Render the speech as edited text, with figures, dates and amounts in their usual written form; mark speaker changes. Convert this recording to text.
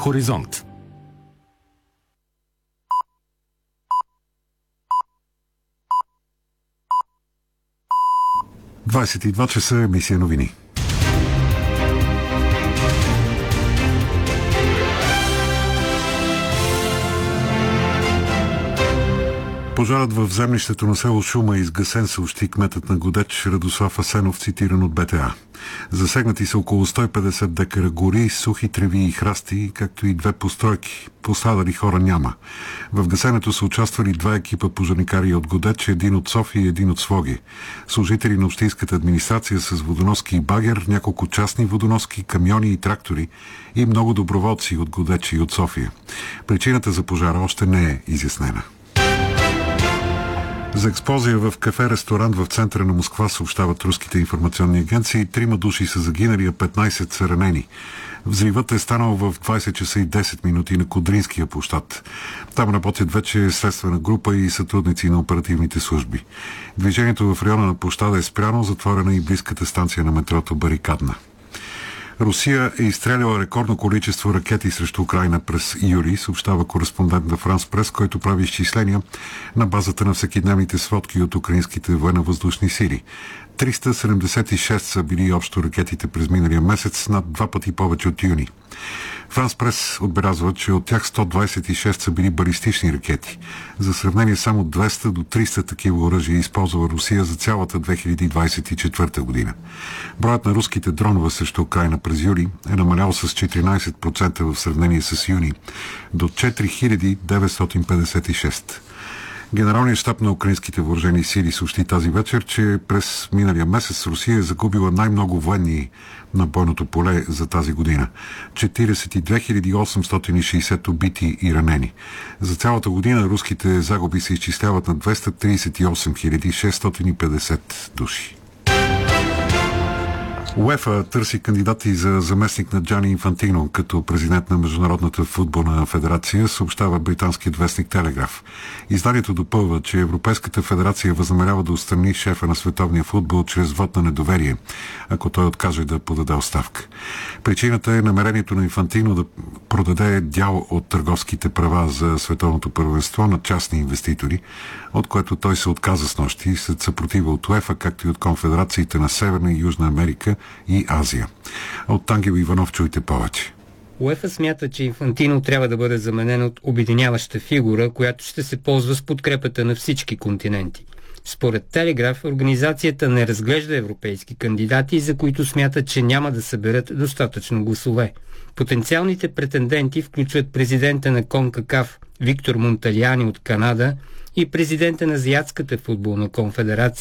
Speaker 1: Хоризонт. – 22 часа, емисия новини. Пожарът в землището на село Шума е изгасен, съобщи кметът на Годеч Радослав Асенов, цитиран от БТА. Засегнати са около 150 декара гори, сухи треви и храсти, както и 2 постройки. Пострадали хора няма. В гасенето са участвали 2 екипа пожарникари от Годеч, един от София и един от Своги. Служители на общинската администрация с водоноски и багер, няколко частни водоноски, камиони и трактори и много доброволци от Годеч и от София. Причината за пожара още не е изяснена. За експлозия в кафе-ресторант в центъра на Москва, съобщават руските информационни агенции. 3 души са загинали, а 15 са ранени. Взривът е станал в 20 часа и 10 минути на Кудринския площад. Там работят вече следствена група и сътрудници на оперативните служби. Движението в района на площада е спряно, затворена и близката станция на метрото Барикадна. Русия е изстреляла рекордно количество ракети срещу Украйна през юли, съобщава кореспондент на Франс Прес, който прави изчисления на базата на всекидневните сводки от украинските военно-въздушни сили. 376 са били общо ракетите през миналия месец, над 2 пъти повече от юни. Франс Прес отбелязва, че от тях 126 са били балистични ракети. За сравнение, само 200 до 300 такива оръжия използва Русия за цялата 2024 година. Броят на руските дронове срещу Украйна през юли е намалял с 14% в сравнение с юни до 4956. Генералният щаб на украинските въоръжени сили съобщи тази вечер, че през миналия месец Русия е загубила най-много военни на бойното поле за тази година. 42 860 убити и ранени. За цялата година руските загуби се изчисляват на 238 650 души. УЕФА търси кандидати за заместник на Джани Инфантино като президент на Международната футболна федерация, съобщава британският вестник Телеграф. Изданието допълва, че Европейската федерация възнамерява да отстрани шефа на световния футбол чрез вот на недоверие, ако той откаже да подаде оставка. Причината е намерението на Инфантино да продаде дял от търговските права за световното първенство на частни инвеститори, от което той се отказа снощи след съпротива от УЕФА, както и от конфедерациите на Северна и Южна Америка и Азия. От Ангел Иванов чуйте повече.
Speaker 2: УЕФА смята, че Инфантино трябва да бъде заменен от обединяваща фигура, която ще се ползва с подкрепата на всички континенти. Според Телеграф, организацията не разглежда европейски кандидати, за които смята, че няма да съберат достатъчно гласове. Потенциалните претенденти включват президента на КОНКАКАФ Виктор Монталиани от Канада и президента на Азиатската футболна конфедерация